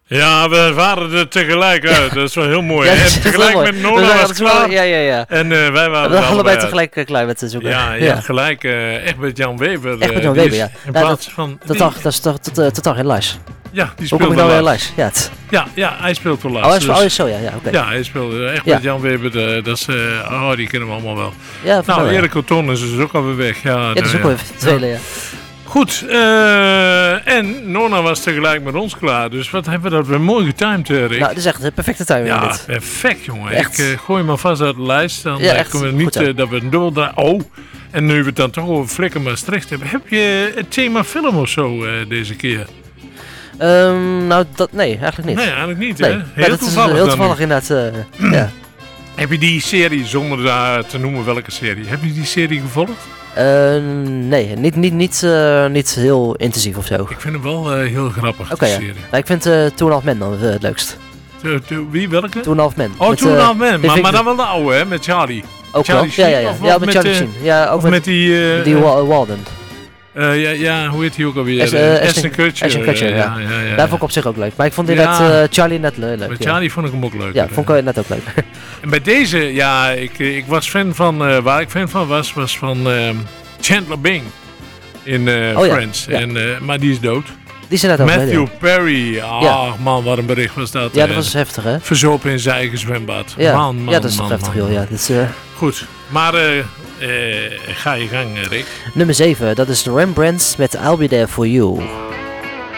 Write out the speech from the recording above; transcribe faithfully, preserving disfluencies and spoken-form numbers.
Ja, we waren er tegelijk uit. Dat is wel heel mooi. Ja, dat en is tegelijk heel mooi. met Nona We waren was er wel- klaar. Ja, ja, ja. En uh, wij waren We er waren allebei allebei tegelijk uh, klaar met te zoeken. Ja, je ja. hebt gelijk. Uh, echt met Jan Weber. Echt met uh, Jan die Weber, is ja. In Ja, plaats dat- van... Totaal, die- dat is toch tot- tot- totaal geen Lars. Ja, die Hoe speelt kom ik nou wel weer Lars. Lars? Ja, het- Ja, ja, hij speelt wel Lars. oh, hij is, dus- oh, is zo, ja. Ja, oké. Ja, hij speelt uh, echt Ja. met Jan Weber. De, dat is, uh, oh, die kennen we allemaal wel. Ja, Nou, vertel, ja. Erik Oton is dus ook alweer weg. Ja, Ja, nou, dat is ook ja. wel even tweede, ja. Goed, uh, en Nona was tegelijk met ons klaar. Dus wat hebben we dat weer mooi getimed, uh, Rick. Nou, dit is echt de perfecte timing. ja, dit. perfect, jongen. Echt. Ik uh, gooi hem alvast uit de lijst. Dan Ja, uh, echt. kunnen we niet Goed zo. uh, dat we een dubbel draaien. Oh, en nu we het dan toch over Flikker Maastricht hebben. Heb je het thema film of zo uh, deze keer? Um, nou, dat, nee, eigenlijk niet. Nee, eigenlijk niet, Nee. hè? Ja, Heel dat is toevallig heel dan toevallig nu. inderdaad. Uh, ja. Heb je die serie, zonder daar te noemen welke serie, heb je die serie gevolgd? Uh, nee, niet, niet, niet, uh, niet heel intensief of zo. Oké, Ik vind hem wel uh, heel grappig, okay, die ja. serie. Nou, ik vind uh, Two and a Half Men dan uh, het leukst. Te- te- Wie, welke? Two and a Half Men. Oh, Met, Two and a uh, Half Men. die Maar, vind maar ik dan wel de oude, hè? Met Charlie. ook Charlie wel. Ja, ja, Sheen ja. of Ja, of met met, Charlie uh, Sheen. Ja, ook Of met, met die... uh, die uh, Wa- Walden. uh, ja, ja, hoe heet die ook alweer? As- uh, Uh, Ashton- Ashton Kutcher. Ashton Kutcher, uh, ja. ja, ja, ja. Daar vond ik op zich ook leuk. Maar ik vond Ja. inderdaad uh, Charlie net le- leuk. Met ja. Charlie vond ik hem ook leuk. Ja, vond ik net ook leuk. En bij deze, ja, ik, ik was fan van... Uh, waar ik fan van was, was van um, Chandler Bing. In uh, Oh ja, Friends. ja. En, uh, maar die is dood. Die zijn net ook Matthew leuk. Perry. Ah, Ja. man, wat een bericht was dat. Ja, uh, dat was heftig, hè? Verzopen in zijn eigen zwembad. Ja, Man, man, ja dat is man, toch heftig, man. joh. Ja, dit is, uh, Goed, maar uh, uh, ga je gang, Rick. nummer zeven, dat is de Rembrandts met I'll Be There For You.